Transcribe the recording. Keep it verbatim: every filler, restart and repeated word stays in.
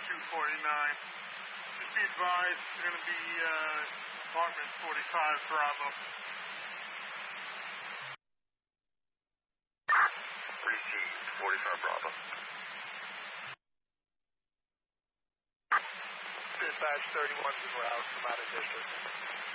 two forty-nine. Just be advised, it's going to be uh, apartment forty-five Bravo. Received, forty-five Bravo. Dispatch thirty-one's en route from out of district.